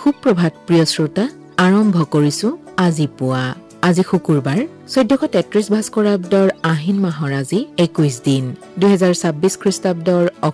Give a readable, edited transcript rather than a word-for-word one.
সুপ্ৰভাত প্ৰিয় শ্ৰোতা, আৰম্ভ কৰিছো আজি পুৱা। আজি শুকুৰবাৰ 1433 ভাস্কৰাব্দৰ আহিন মাহৰ আজি 21 দিন, 2026 খ্ৰীষ্টাব্দৰ